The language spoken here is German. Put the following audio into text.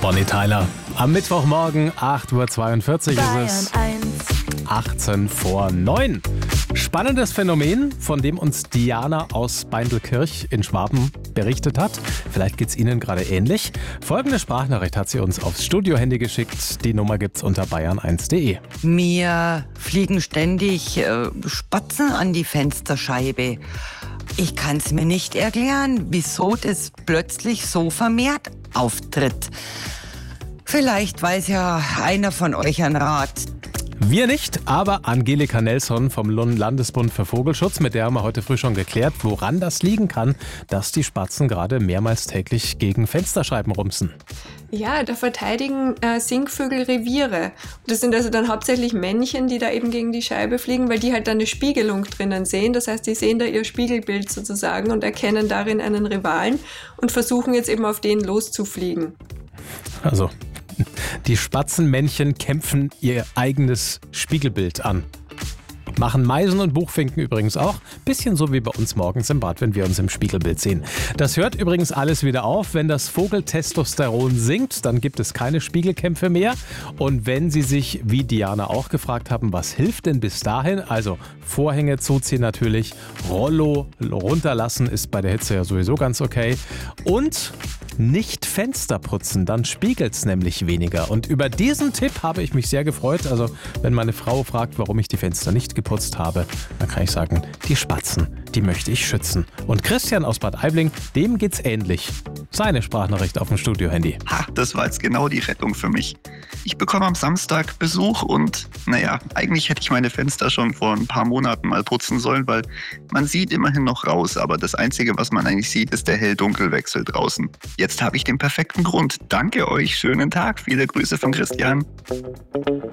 Bonnie Tyler. Am Mittwochmorgen 8.42 Uhr ist es. 18 vor 9. Spannendes Phänomen, von dem uns Diana aus Beindelkirch in Schwaben berichtet hat. Vielleicht geht es Ihnen gerade ähnlich. Folgende Sprachnachricht hat sie uns aufs Studiohandy geschickt. Die Nummer gibt's unter bayern1.de. Mir fliegen ständig Spatzen an die Fensterscheibe. Ich kann es mir nicht erklären, wieso das plötzlich so vermehrt auftritt. Vielleicht weiß ja einer von euch einen Rat. Wir nicht, aber Angelika Nelson vom Landesbund für Vogelschutz, mit der haben wir heute früh schon geklärt, woran das liegen kann, dass die Spatzen gerade mehrmals täglich gegen Fensterscheiben rumsen. Ja, da verteidigen Singvögel Reviere. Das sind also dann hauptsächlich Männchen, die da eben gegen die Scheibe fliegen, weil die halt dann eine Spiegelung drinnen sehen. Das heißt, die sehen da ihr Spiegelbild sozusagen und erkennen darin einen Rivalen und versuchen jetzt eben auf den loszufliegen. Also, die Spatzenmännchen kämpfen ihr eigenes Spiegelbild an. Machen Meisen und Buchfinken übrigens auch. Bisschen so wie bei uns morgens im Bad, wenn wir uns im Spiegelbild sehen. Das hört übrigens alles wieder auf. Wenn das Vogeltestosteron sinkt, dann gibt es keine Spiegelkämpfe mehr. Und wenn Sie sich, wie Diana auch gefragt haben, was hilft denn bis dahin? Also Vorhänge zuziehen natürlich, Rollo runterlassen ist bei der Hitze ja sowieso ganz okay. Und nicht Fenster putzen, dann spiegelt es nämlich weniger. Und über diesen Tipp habe ich mich sehr gefreut. Also wenn meine Frau fragt, warum ich die Fenster nicht geputzt habe, dann kann ich sagen, die Spatzen, die möchte ich schützen. Und Christian aus Bad Aibling, dem geht's ähnlich. Seine Sprachnachricht auf dem Studiohandy. Ha, das war jetzt genau die Rettung für mich. Ich bekomme am Samstag Besuch und eigentlich hätte ich meine Fenster schon vor ein paar Monaten mal putzen sollen, weil man sieht immerhin noch raus, aber das Einzige, was man eigentlich sieht, ist der Hell-Dunkel-Wechsel draußen. Jetzt habe ich den perfekten Grund. Danke euch, schönen Tag, viele Grüße von Christian.